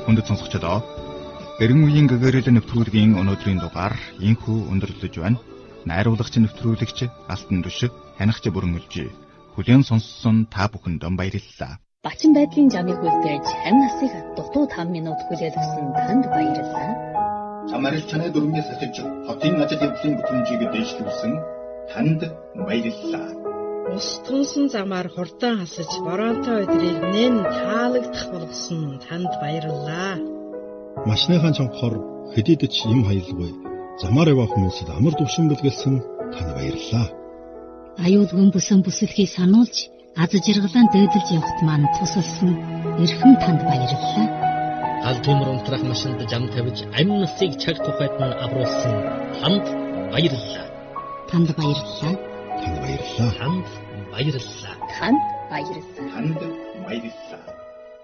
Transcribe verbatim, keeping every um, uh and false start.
Хүндэт сонсогчдоо эрен үеийн гэгэрэл нэвтрүүлгийн өнөөдрийн дугаар инхүү өндөрлөж байна. Найруулагч нэвтрүүлэгч Алтан Түш, хянагч Бүрэн Үлжи. Хүлээн сонссон та бүхэндээ баярлалаа. Бачин байдлын жамыг үлдээж харин насыг дутуу таван минут хүлээл авсан танд баярлалаа. Чамаарч чанаа дөрмөөс очиж хотын ажил явдлын бүхэмжийг дэвшлүүлсэн танд баярлалаа. Ус тунсан замаар хурдан хасаж боронтой өдрийг нэн таалагдах болгосон танд баярлалаа. Машныхаа чонхоор хэдийдэж юм хаялгүй замаар явах хүмүүсд амар төвшин бэлгэлсэн танд баярлалаа. Аюулгүй бүсэн бүсэлхийг сануулж аз жаргалаан дээдэлж явахт маань тусалсан эрхэм танд баярлалаа. Гал төмөр унтрах машинд зам тавьж амь насыг чаг тухайд нь авруулсан танд баярлалаа. Танд баярлалаа. Танд баярлалаа. Танд баярлалаа. Танд баярлалаа. Танд баярлалаа.